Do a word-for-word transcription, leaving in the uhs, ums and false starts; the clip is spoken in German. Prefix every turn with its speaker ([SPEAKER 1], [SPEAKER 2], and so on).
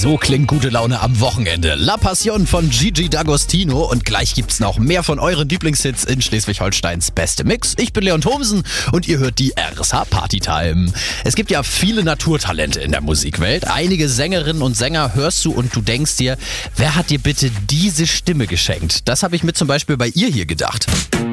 [SPEAKER 1] So klingt gute Laune am Wochenende. La Passion von Gigi D'Agostino und gleich gibt's noch mehr von euren Lieblingshits in Schleswig-Holsteins beste Mix. Ich bin Leon Thomsen und ihr hört die R S H Party Time. Es gibt ja viele Naturtalente in der Musikwelt. Einige Sängerinnen und Sänger hörst du und du denkst dir, wer hat dir bitte diese Stimme geschenkt? Das habe ich mir zum Beispiel bei ihr hier gedacht.